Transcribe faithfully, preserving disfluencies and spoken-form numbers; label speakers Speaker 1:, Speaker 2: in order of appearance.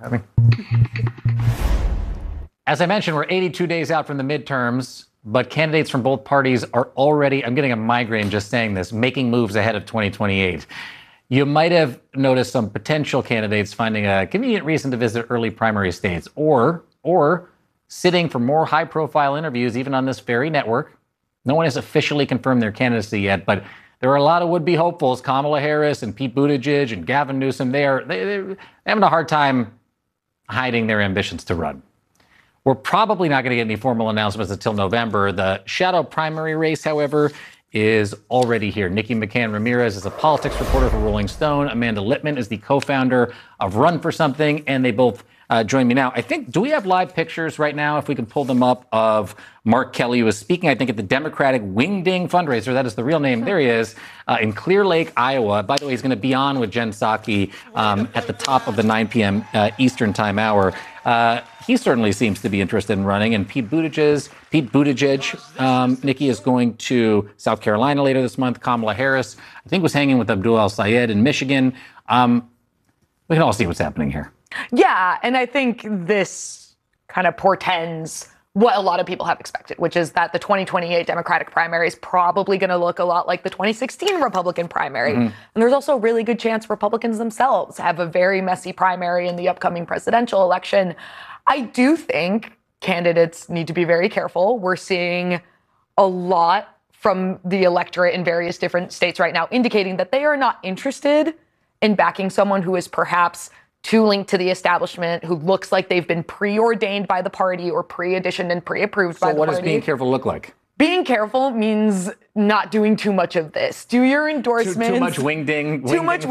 Speaker 1: having me. As I mentioned, we're eighty-two days out from the midterms, but candidates from both parties are already, I'm getting a migraine just saying this, making moves ahead of twenty twenty-eight. You might have noticed some potential candidates finding a convenient reason to visit early primary states, or, or sitting for more high-profile interviews, even on this very network. No one has officially confirmed their candidacy yet, but there are a lot of would-be hopefuls. Kamala Harris and Pete Buttigieg and Gavin Newsom, they are they, they're having a hard time hiding their ambitions to run. We're probably not going to get any formal announcements until November. The shadow primary race, however, is already here. Nikki McCann Ramirez is a politics reporter for Rolling Stone. Amanda Littman is the co-founder of Run for Something, and they both uh, join me now. I think, do we have live pictures right now, if we can pull them up, of Mark Kelly, who was speaking, I think, at the Democratic Wingding fundraiser. That is the real name. There he is, uh, in Clear Lake, Iowa. By the way, he's going to be on with Jen Psaki um, at the top of the nine p.m. Uh, Eastern time hour. Uh, he certainly seems to be interested in running. And Pete Buttigieg, Pete Buttigieg, um, Nikki is going to South Carolina later this month. Kamala Harris, I think, was hanging with Abdul El-Sayed in Michigan. Um, we can all see what's happening here.
Speaker 2: Yeah, and I think this kind of portends what a lot of people have expected, which is that the twenty twenty-eight Democratic primary is probably going to look a lot like the twenty sixteen Republican primary. Mm-hmm. And there's also a really good chance Republicans themselves have a very messy primary in the upcoming presidential election. I do think candidates need to be very careful. We're seeing a lot from the electorate in various different states right now indicating that they are not interested in backing someone who is perhaps too linked to the establishment, who looks like they've been preordained by the party or pre-auditioned and pre-approved by the party.
Speaker 1: So what does being careful look like?
Speaker 2: Being careful means not doing too much of this. Do your endorsements.
Speaker 1: Too, too much wingding.
Speaker 2: Too much
Speaker 1: wingding